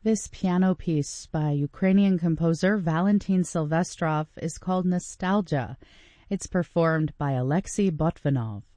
This piano piece by Ukrainian composer Valentin Silvestrov is called Nostalgia. It's performed by Alexei Botvinov.